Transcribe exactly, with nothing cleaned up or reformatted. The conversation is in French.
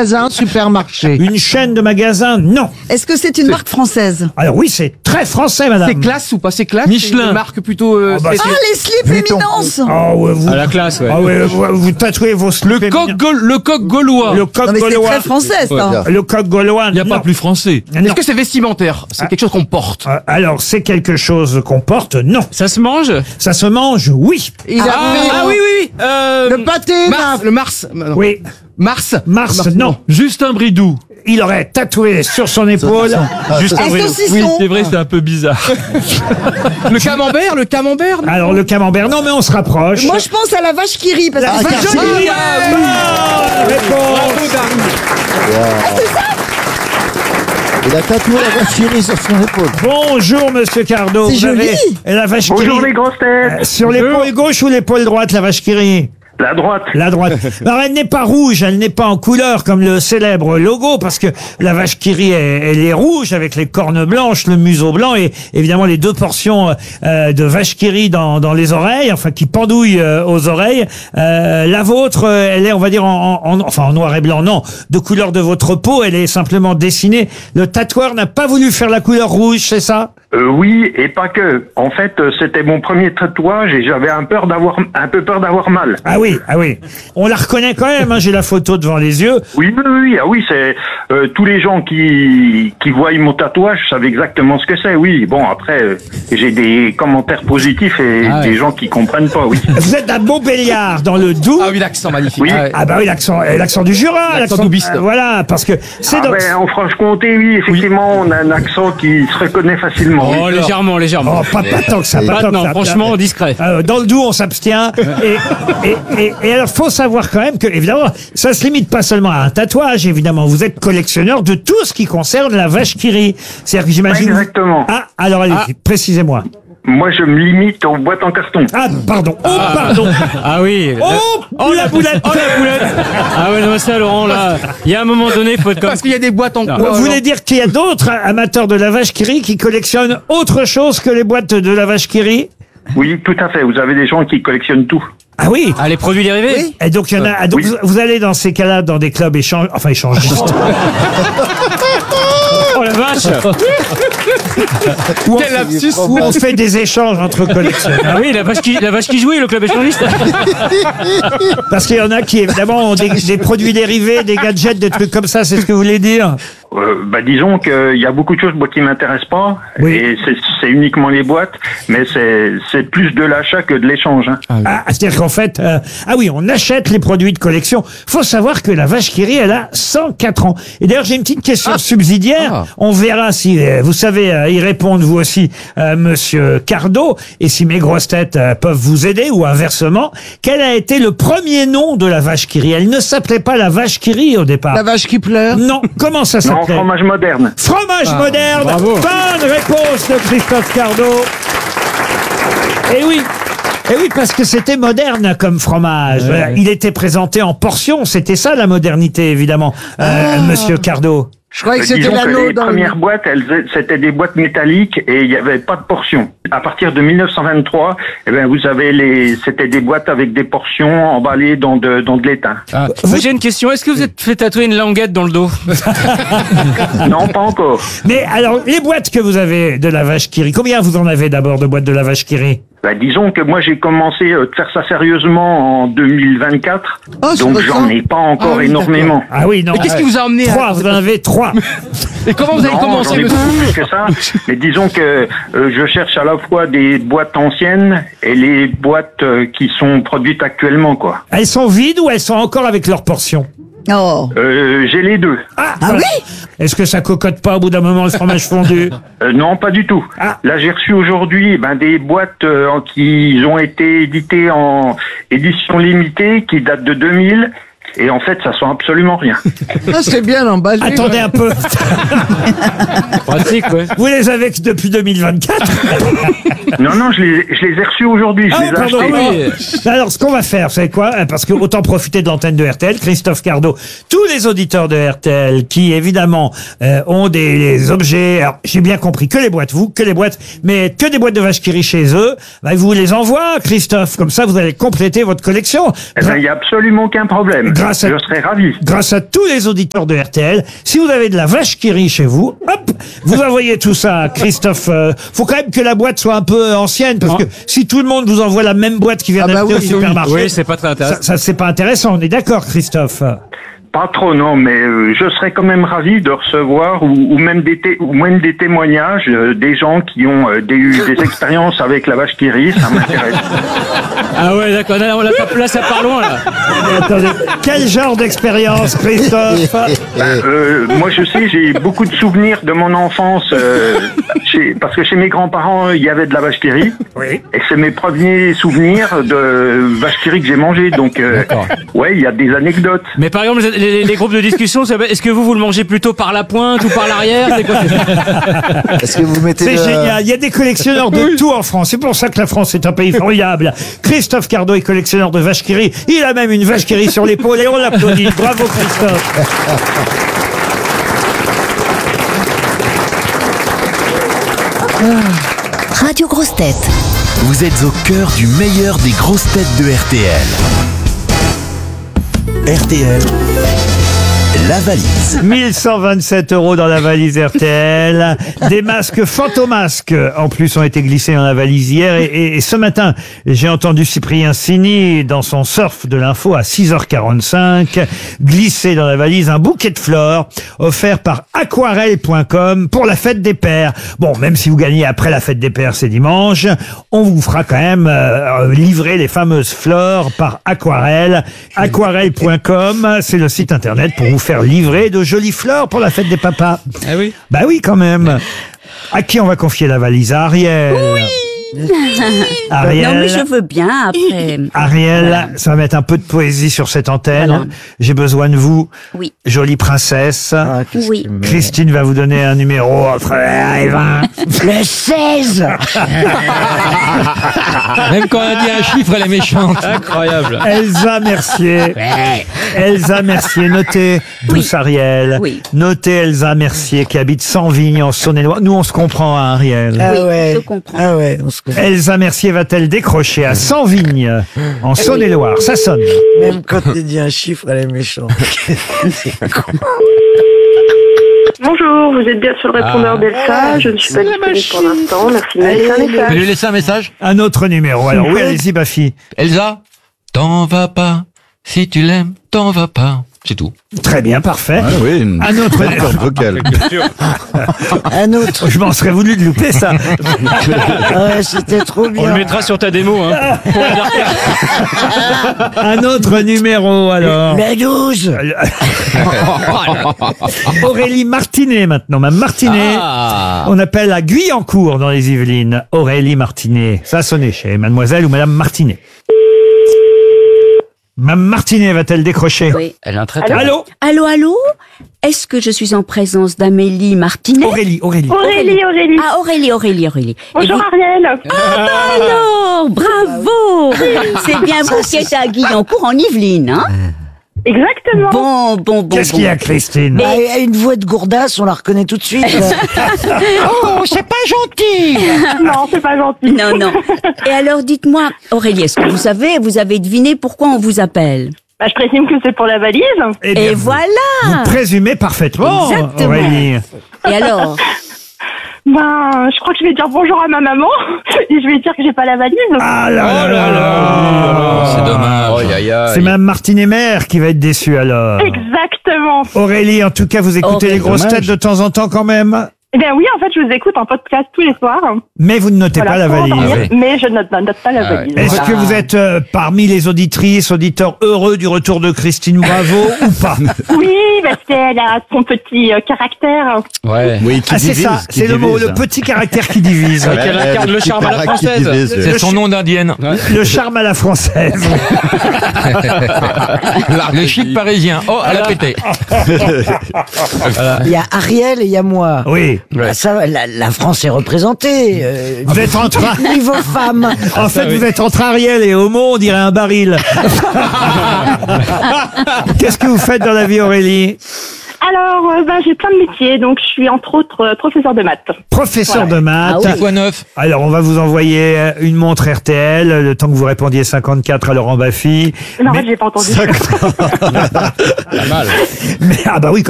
magasin, supermarché. Une chaîne de magasins, non. Est-ce que c'est une marque française? Alors oui, c'est très français, madame. C'est classe ou pas? C'est classe? Michelin. C'est une marque plutôt... euh, Oh, bah, c'est- Ah, les slips éminence. Ah ouais, vous, À la classe, ouais. ah ouais, vous, vous tatouez vos Le slips coq, éminents. gaul- le coq gaulois. Le coq Non mais c'est gaulois. très français ça. Le coq gaulois. Il n'y a non. pas plus français. Non. Est-ce que c'est vestimentaire? C'est quelque chose qu'on porte? Euh, Alors, c'est quelque chose qu'on porte? Non. Ça se mange? Ça se mange? Oui. Il a Ah, fait ah oui, oui, oui. Euh, le pâté. Mars, là. le Mars. Non. Oui. Mars. Mars, non. Justin Bridou. Il aurait tatoué sur son épaule. Justin Un Bridou. saucisson. Oui, c'est vrai, c'est un peu bizarre. Le camembert, le camembert. non Alors, le camembert, non, mais on se rapproche. Moi je pense à la vache qui rit parce que c'est vache joli. qui rit. Bonne réponse. Il a tatoué la vache qui rit sur son épaule. Bonjour, monsieur Cardo. C'est Vous avez joli. la vache qui Bonjour rit. les grosses têtes. Euh, Sur l'épaule gauche ou l'épaule droite, la vache qui rit? La droite. La droite. Alors, elle n'est pas rouge, elle n'est pas en couleur comme le célèbre logo, parce que la vache qui rit, elle, elle est rouge avec les cornes blanches, le museau blanc et évidemment les deux portions euh, de vache qui rit dans, dans les oreilles, enfin qui pendouillent euh, aux oreilles. Euh, la vôtre, euh, elle est, on va dire, en, en, enfin en noir et blanc, non, de couleur de votre peau, elle est simplement dessinée. Le tatoueur n'a pas voulu faire la couleur rouge, c'est ça? Euh, oui, et pas que. En fait, euh, c'était mon premier tatouage et j'avais un peur d'avoir, un peu peur d'avoir mal. Ah oui, ah oui. On la reconnaît quand même, hein, j'ai la photo devant les yeux. Oui, oui, oui, ah oui, c'est euh, tous les gens qui qui voient mon tatouage savent exactement ce que c'est. Oui, bon après, euh, j'ai des commentaires positifs et Ah ouais. des gens qui comprennent pas. Oui. Vous êtes à Montbéliard, dans le Doubs. Ah oui, l'accent magnifique. Oui. Ah ouais. Ah bah oui, l'accent, euh, l'accent du Jura, L'accent doubiste. euh, voilà, parce que c'est Ah dans... ben, en Franche-Comté, oui, effectivement, on a un accent qui se reconnaît facilement. Oh, oui. légèrement, légèrement. Oh, pas, pas tant que ça, pas, Pas tant que non, ça. franchement, discret. Euh, dans le Doubs, on s'abstient. et, et, et, et alors, faut savoir quand même que, évidemment, ça se limite pas seulement à un tatouage, évidemment. Vous êtes collectionneur de tout ce qui concerne la vache qui rit. C'est-à-dire que j'imagine... Exactement. Ah, alors allez, Ah. précisez-moi. Moi, je me limite aux boîtes en carton. Ah, pardon. Oh, pardon. Ah oui. Oh, Oh la boulette. Oh la boulette. Ah ouais, non, ça, Laurent, là. Il y a un moment donné, il faut être comme. Parce qu'il y a des boîtes en Non. quoi? Vous voulez dire qu'il y a d'autres amateurs de la vache qui rit qui collectionnent autre chose que les boîtes de la vache qui rit? Oui, tout à fait. Vous avez des gens qui collectionnent tout. Ah oui. Ah, les produits dérivés? Et donc, il y en a, ah, donc Oui. vous, vous allez dans ces cas-là dans des clubs échange, enfin échangistes. Oh la vache. où, on, Quel lapsus. où on fait des échanges entre collectionneurs. Ah oui, la vache qui, la vache qui jouait, le club échangiste. Parce qu'il y en a qui, évidemment, ont des, des produits dérivés, des gadgets, des trucs comme ça, c'est ce que vous voulez dire? Euh, bah, disons qu'il y a beaucoup de choses moi, qui m'intéressent pas, Oui. et c'est, c'est uniquement les boîtes, mais c'est, c'est plus de l'achat que de l'échange. Hein. Ah, c'est-à-dire qu'en fait, euh, ah oui, on achète les produits de collection. Faut savoir que la vache qui rit, elle a cent quatre ans. Et d'ailleurs, j'ai une petite question subsidiaire. Ah. On verra si euh, vous savez euh, y répondre vous aussi, euh, Monsieur Cardo, et si mes grosses têtes euh, peuvent vous aider ou inversement. Quel a été le premier nom de la vache qui rit? Elle ne s'appelait pas la vache qui rit au départ. La vache qui pleure. Non, comment ça Non, s'appelait? fromage moderne. Fromage moderne. bravo. Bonne réponse de Christophe Cardo. Et oui. Et oui, parce que c'était moderne comme fromage. Voilà, il était présenté en portions. C'était ça la modernité, évidemment, euh, Monsieur Cardo. Je croyais que Euh, c'était disons que l'anneau les dans le... premières boîtes, elles, c'était des boîtes métalliques et il n'y avait pas de portions. À partir de mille neuf cent vingt-trois, eh ben, vous avez les, c'était des boîtes avec des portions emballées dans de, dans de l'étain. Ah. Moi, j'ai une question. Est-ce que vous êtes fait tatouer une languette dans le dos? Non, pas encore. Mais alors, les boîtes que vous avez de la vache qui rit, combien vous en avez d'abord de boîtes de la vache qui rit? Bah, disons que moi j'ai commencé à faire ça sérieusement en deux mille vingt-quatre, Oh, c'est donc récent. j'en ai pas encore Ah oui, énormément. Ah oui, non. Et qu'est-ce qui vous a amené Trois, à... vous en avez trois. Et comment vous avez Non, commencé, j'en ai monsieur? beaucoup plus que ça. Mais disons que euh, je cherche à la fois des boîtes anciennes et les boîtes euh, qui sont produites actuellement, quoi. Elles sont vides ou elles sont encore avec leurs portions? Oh. Euh, j'ai les deux. Ah, Ah voilà. oui? Est-ce que ça cocotte pas au bout d'un moment le fromage fondu? Euh, non, pas du tout. Ah. Là, j'ai reçu aujourd'hui ben, des boîtes euh, qui ont été éditées en édition limitée, qui datent de deux mille. Et en fait, ça sent absolument rien. Ah, c'est bien emballé. Attendez un peu. Pratique, ouais. Vous les avez que depuis deux mille vingt-quatre? Non, non, je les, je les ai reçus aujourd'hui. Je Ah les oui, ai pardon. achetés. oui. Alors, ce qu'on va faire, c'est quoi? Parce que autant profiter de l'antenne de R T L, Christophe Cardo, tous les auditeurs de R T L qui, évidemment, euh, ont des les objets, alors, j'ai bien compris, que les boîtes, vous, que les boîtes, mais que des boîtes de vache qui rit chez eux, bah, vous les envoie, Christophe, comme ça, vous allez compléter votre collection. Eh ben, il n'y a absolument aucun problème. grâce à, je serais ravi. grâce à tous les auditeurs de R T L, si vous avez de la vache qui rit chez vous, hop, vous envoyez tout ça à Christophe. Euh, faut quand même que la boîte soit un peu ancienne, parce Non. que si tout le monde vous envoie la même boîte qui vient Ah bah d'acheter oui, au supermarché, Oui, c'est pas très ça, intéressant. ça c'est pas intéressant. On est d'accord, Christophe? Pas trop, non, mais euh, je serais quand même ravi de recevoir ou, ou même des té- ou même des témoignages euh, des gens qui ont euh, des, eu des expériences avec la vache qui rit, ça m'intéresse. Ah ouais, d'accord. Là, là, ça- là, ça part loin, là. Mais attendez, quel genre d'expérience, Christophe? Euh, moi, je sais, j'ai beaucoup de souvenirs de mon enfance, euh, chez, parce que chez mes grands-parents, il y avait de la vache qui rit. Oui. Et c'est mes premiers souvenirs de vache qui rit que j'ai mangé. Donc, euh, D'accord. ouais, il y a des anecdotes. Mais par exemple, les, les- les groupes de discussion, ça va- est-ce que vous, vous le mangez plutôt par la pointe ou par l'arrière? C'est quoi? Est-ce que vous mettez C'est le... génial. Il y a des collectionneurs de tout en France. C'est pour ça que la France est un pays formidable. Christophe Cardot est collectionneur de vaches qui rit. Il a même une vache qui rit sur l'épaule et on l'applaudit. Bravo, Christophe. Radio Grosses Têtes. Vous êtes au cœur du meilleur des grosses têtes de R T L. R T L, la valise. mille cent vingt-sept euros dans la valise R T L. Des masques Fantomasques, en plus, ont été glissés dans la valise hier. Et, et- et ce matin, j'ai entendu Cyprien Signy, dans son surf de l'info, à six heures quarante-cinq, glisser dans la valise un bouquet de fleurs offert par aquarelle point com pour la fête des pères. Bon, même si vous gagnez après la fête des pères, c'est dimanche, on vous fera quand même euh, livrer les fameuses fleurs par Aquarelle. aquarelle point com, c'est le site internet pour vous faire livrer de jolies fleurs pour la fête des papas. Ah oui. Bah oui, quand même. À qui on va confier la valise? À Ariel. Ariel. Non, mais je veux bien après. Ariel, Voilà. ça va mettre un peu de poésie sur cette antenne. Voilà. J'ai besoin de vous, Oui. jolie princesse. Ah, qu'est-ce Oui. qu'il me- Christine va vous donner un numéro entre un et vingt. Le seize. Même quand elle dit un chiffre, elle est méchante. Incroyable. Elsa Mercier. Elsa Mercier, notez, douce Ariel. Oui. Notez Elsa Mercier qui habite Sans-Vigne en Saône-et-Loire. Nous, on se comprend, hein, Ariel. Ah Oui, ouais. je comprends. Ah ouais, on se connaît. Elsa Mercier va-t-elle décrocher à Sans-Vigne en Saône-et-Loire? Ça sonne. Même quand tu dis un chiffre, elle est méchante. Bonjour, vous êtes bien sur le répondeur d'Elsa. Je ne suis pas disponible pour l'instant. Merci de me laisser un Je vais message. lui laisser un message. Un autre numéro. Alors oui, allez-y, Bafi. Elsa, t'en vas pas. Si tu l'aimes, t'en vas pas. C'est tout. Très bien, parfait. Ah oui, une Un autre. belle corde vocale. Un autre. Je m'en serais voulu de louper ça. Ouais, c'était trop On le bien. mettra sur ta démo, hein. Un autre numéro alors. Le douze. Aurélie Martinet maintenant. Mme Martinet. Ah. On appelle à Guyancourt dans les Yvelines. Aurélie Martinet. Ça a sonné chez Mademoiselle ou Madame Martinet. Mme Martinet va-t-elle décrocher? Oui. Elle a un très Allô? Allô, allô? Est-ce que je suis en présence d'Amélie Martinet? Aurélie, Aurélie. Aurélie, Aurélie. Ah, Aurélie, Aurélie, Aurélie. Bonjour Et vous- Ariel. Ah, alors, bravo! C'est bien vous qui êtes à Guyancourt en Yvelines, hein? Exactement. Bon, bon, bon. Qu'est-ce bon. qu'il y a, Christine? Bah, elle a une voix de gourdasse, on la reconnaît tout de suite. Oh, c'est pas gentil. Non, c'est pas gentil. Non, non. Et alors, dites-moi, Aurélie, est-ce que vous savez, vous avez deviné pourquoi on vous appelle? Bah, je présume que c'est pour la valise. Eh bien, Et vous- voilà! Vous présumez parfaitement, Exactement. Aurélie. Et alors? Ben, je crois que je vais dire bonjour à ma maman et je vais dire que j'ai pas la valise. Ah là là là là. Oh, c'est dommage. C'est Mme Martinet-Mère qui va être déçue alors. Exactement. Aurélie, en tout cas, vous écoutez Aurélie. les grosses Dommage. têtes de temps en temps quand même, Eh bien oui, en fait, je vous écoute en podcast tous les soirs. mais vous ne notez Voilà, pas la pour valise. endormir, mais je note, note pas la Ah ouais. valise. Est-ce Voilà. que vous êtes euh, parmi les auditrices, auditeurs heureux du retour de Christine Bravo ou pas? Oui, parce qu'elle a son petit euh, caractère. Ouais. Oui, qui Ah, c'est divise, ça, qui c'est le mot, divise. le petit caractère qui divise. Ouais. qu'elle incarne le petit charme à la carac qui française. divise. C'est son nom d'indienne. Le charme à la française. Le chic parisien. Oh, elle a pété. Il y a Ariel et il y a moi. Oui. Ah, ça, va, la, la France est représentée. euh, Vous êtes entre, Niveau femme. en fait, vous êtes entre Ariel et Homo, on dirait un baril. Qu'est-ce que vous faites dans la vie, Aurélie? Alors, euh, ben, j'ai plein de métiers, donc je suis entre autres euh, professeur de maths. Professeur de maths. Ah oui. Quoi neuf? Alors, on va vous envoyer euh, une montre R T L, le temps que vous répondiez cinquante-quatre à Laurent Baffy. Non, Mais- j'ai pas entendu. Pas mal. Mais, ah bah oui,